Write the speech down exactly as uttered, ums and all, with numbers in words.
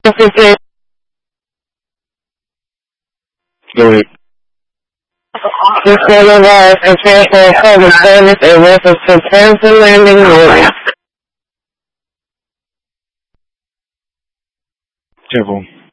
Go ahead. This one of ours is transfer public service and reference to transfer landing rules. Careful.